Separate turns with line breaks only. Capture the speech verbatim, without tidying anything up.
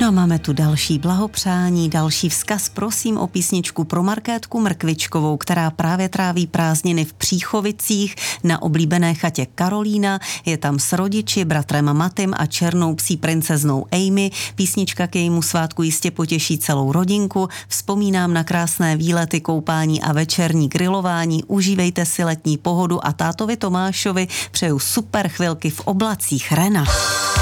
No a máme tu další blahopřání, další vzkaz, prosím o písničku pro Markétku Mrkvičkovou, která právě tráví prázdniny v Příchovicích na oblíbené chatě Karolína. Je tam s rodiči, bratrem Matym a černou psí princeznou Amy. Písnička k jejímu svátku jistě potěší celou rodinku. Vzpomínám na krásné výlety, koupání a večerní grilování. Užívejte si letní pohodu a tátovi Tomášovi přeju super chvilky v oblacích Rena.